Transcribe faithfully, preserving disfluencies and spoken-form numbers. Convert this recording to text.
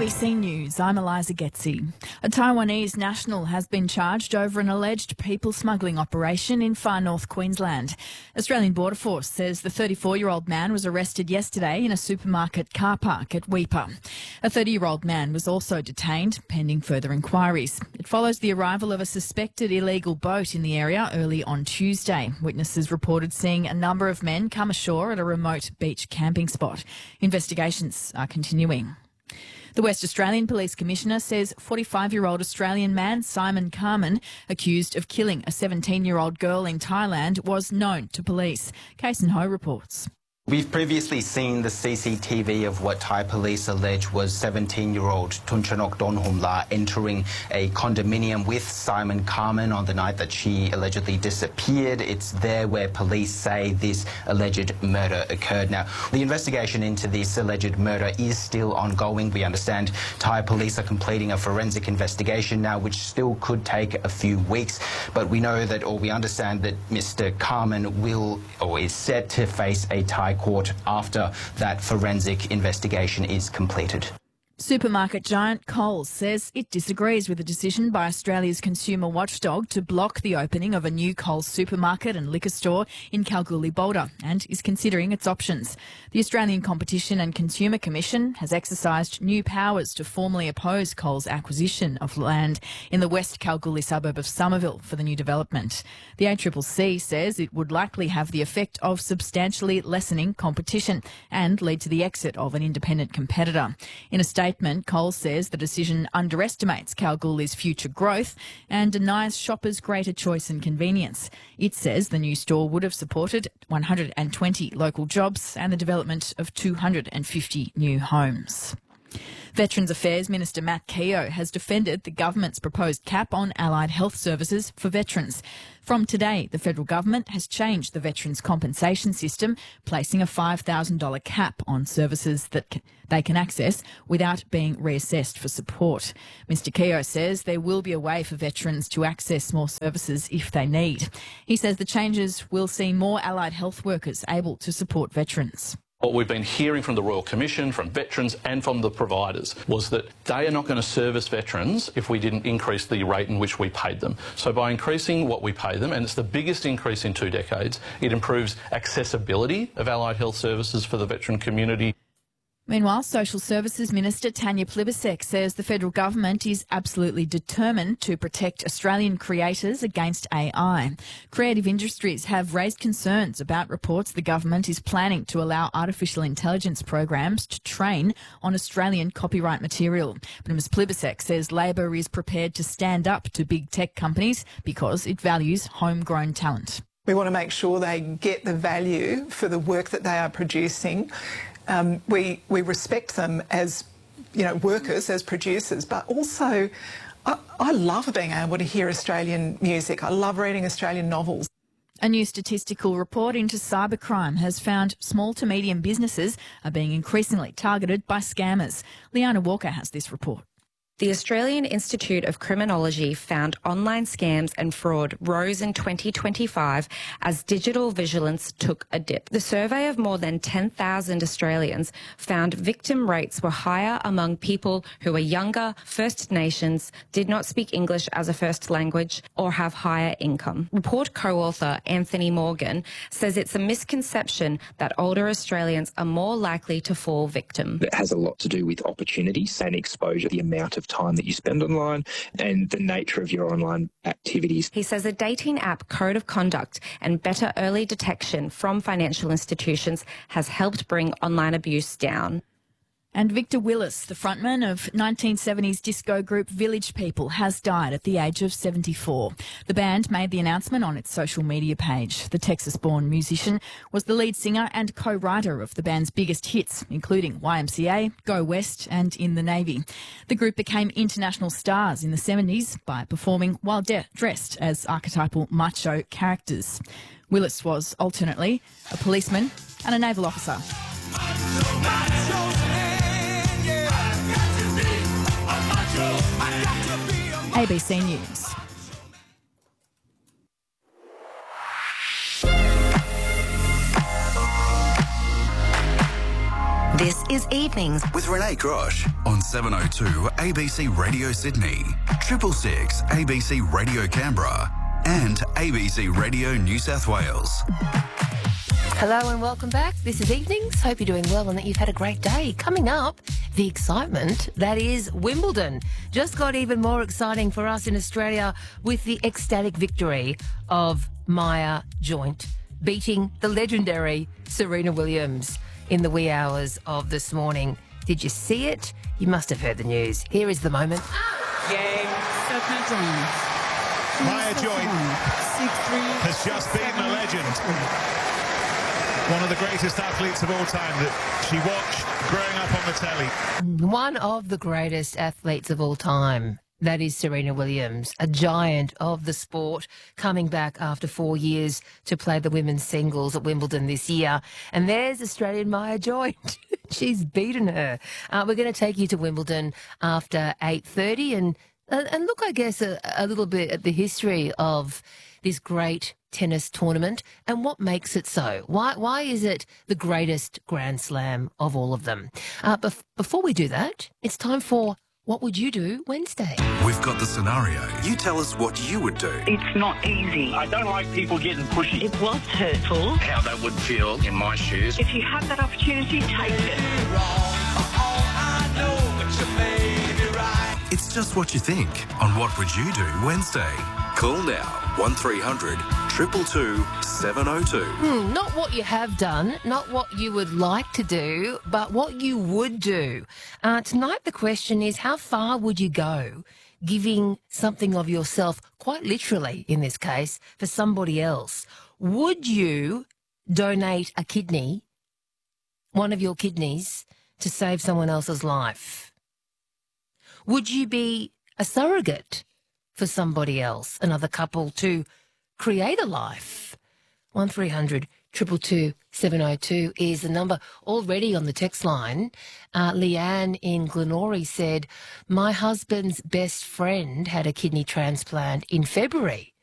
B C News, I'm Eliza Getzi. A Taiwanese national has been charged over an alleged people smuggling operation in far north Queensland. Australian Border Force says the thirty-four-year-old man was arrested yesterday in a supermarket car park at Weipa. A thirty-year-old man was also detained, pending further inquiries. It follows the arrival of a suspected illegal boat in the area early on Tuesday. Witnesses reported seeing a number of men come ashore at a remote beach camping spot. Investigations are continuing. The West Australian Police Commissioner says forty-five-year-old Australian man Simon Carman, accused of killing a seventeen-year-old girl in Thailand, was known to police. Kason Ho reports. We've previously seen the C C T V of what Thai police allege was seventeen-year-old Tunchanok Donhumla entering a condominium with Simon Carman on the night that she allegedly disappeared. It's there where police say this alleged murder occurred. Now, the investigation into this alleged murder is still ongoing. We understand Thai police are completing a forensic investigation now, which still could take a few weeks. But we know that, or we understand that Mister Carman will, or is set to face a Thai court after that forensic investigation is completed. Supermarket giant Coles says it disagrees with the decision by Australia's consumer watchdog to block the opening of a new Coles supermarket and liquor store in Kalgoorlie-Boulder and is considering its options. The Australian Competition and Consumer Commission has exercised new powers to formally oppose Coles' acquisition of land in the West Kalgoorlie suburb of Somerville for the new development. The A C C C says it would likely have the effect of substantially lessening competition and lead to the exit of an independent competitor. In a statement, Coles says the decision underestimates Kalgoorlie's future growth and denies shoppers greater choice and convenience. It says the new store would have supported one hundred twenty local jobs and the development of two hundred fifty new homes. Veterans Affairs Minister Matt Keogh has defended the government's proposed cap on allied health services for veterans. From today, the federal government has changed the veterans' compensation system, placing a five thousand dollars cap on services that they can access without being reassessed for support. Mister Keogh says there will be a way for veterans to access more services if they need. He says the changes will see more allied health workers able to support veterans. What we've been hearing from the Royal Commission, from veterans and from the providers was that they are not going to service veterans if we didn't increase the rate in which we paid them. So by increasing what we pay them, and it's the biggest increase in two decades, it improves accessibility of allied health services for the veteran community. Meanwhile, Social Services Minister Tanya Plibersek says the federal government is absolutely determined to protect Australian creators against A I. Creative industries have raised concerns about reports the government is planning to allow artificial intelligence programs to train on Australian copyright material. But Miz Plibersek says Labor is prepared to stand up to big tech companies because it values homegrown talent. We want to make sure they get the value for the work that they are producing. Um, we, we respect them as, you know, workers, as producers, but also I, I love being able to hear Australian music. I love reading Australian novels. A new statistical report into cybercrime has found small to medium businesses are being increasingly targeted by scammers. Liana Walker has this report. The Australian Institute of Criminology found online scams and fraud rose in twenty twenty-five as digital vigilance took a dip. The survey of more than ten thousand Australians found victim rates were higher among people who are younger, First Nations, did not speak English as a first language, or have higher income. Report co-author Anthony Morgan says it's a misconception that older Australians are more likely to fall victim. It has a lot to do with opportunities and exposure, the amount of time that you spend online and the nature of your online activities. He says a dating app code of conduct and better early detection from financial institutions has helped bring online abuse down. And Victor Willis, the frontman of nineteen seventies disco group Village People, has died at the age of seventy-four. The band made the announcement on its social media page. The Texas-born musician was the lead singer and co-writer of the band's biggest hits, including Y M C A, Go West and In the Navy. The group became international stars in the seventies by performing while de- dressed as archetypal macho characters. Willis was alternately a policeman and a naval officer. A B C News. This is Evenings with Renee Grosh on seven oh two A B C Radio Sydney, triple six A B C Radio Canberra and A B C Radio New South Wales. Hello and welcome back. This is Evenings. Hope you're doing well and that you've had a great day. Coming up, the excitement that is Wimbledon. Just got even more exciting for us in Australia with the ecstatic victory of Maya Joint, beating the legendary Serena Williams in the wee hours of this morning. Did you see it? You must have heard the news. Here is the moment. Game. Maya Joint has just beaten a legend. One of the greatest athletes of all time that she watched growing up on the telly. One of the greatest athletes of all time. That is Serena Williams, a giant of the sport, coming back after four years to play the women's singles at Wimbledon this year. And there's Australian Maya Joint. She's beaten her. Uh, we're going to take you to Wimbledon after eight thirty and, uh, and look, I guess, a, a little bit at the history of this great tennis tournament and what makes it so. Why why is it the greatest Grand Slam of all of them? Uh, bef- before we do that, it's time for What Would You Do Wednesday? We've got the scenario. You tell us what you would do. It's not easy. I don't like people getting pushy. It was hurtful. How that would feel in my shoes. If you have that opportunity, take it. It's just what you think on What Would You Do Wednesday. Call now, one three hundred two two two seven oh two. Hmm, not what you have done, not what you would like to do, but what you would do. Uh, tonight the question is, how far would you go giving something of yourself, quite literally in this case, for somebody else? Would you donate a kidney, one of your kidneys, to save someone else's life? Would you be a surrogate for somebody else, another couple, to create a life? one three hundred two two two seven oh two is the number. Already on the text line, uh, Leanne in Glenorrey said, my husband's best friend had a kidney transplant in February.